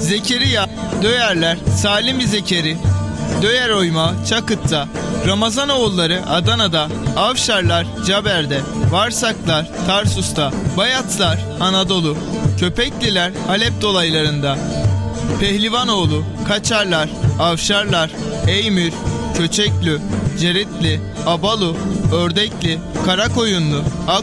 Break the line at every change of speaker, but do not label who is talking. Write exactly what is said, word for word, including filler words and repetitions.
Zekeriya, Döyerler, Salim Zekeri, Döyer Oyma, Çakıt'ta, Ramazanoğulları Adana'da, Avşarlar Caber'de, Varsaklar Tarsus'ta, Bayatlar Anadolu, Köpekliler Halep dolaylarında, Pehlivanoğlu, Kaçarlar, Avşarlar, Eymür, Köçeklü, Ceritli, Abalu, Ördekli, Karakoyunlu,